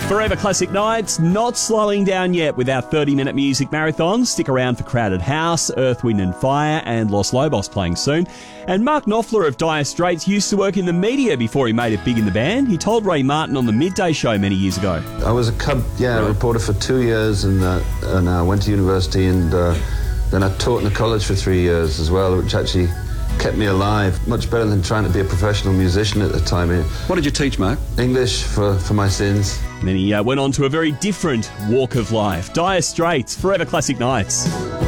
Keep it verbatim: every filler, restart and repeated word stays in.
Forever Classic Nights, not slowing down yet with our thirty-minute music marathon. Stick around for Crowded House, Earth, Wind and Fire and Los Lobos playing soon. And Mark Knopfler of Dire Straits used to work in the media before he made it big in the band. He told Ray Martin on the Midday Show many years ago. I was a cub, yeah, right. reporter for two years and, uh, and I went to university and uh, then I taught in a college for three years as well, which actually kept me alive, much better than trying to be a professional musician at the time. What did you teach, Mark? English for, for my sins. And then he uh, went on to a very different walk of life. Dire Straits, Forever Classic Nights.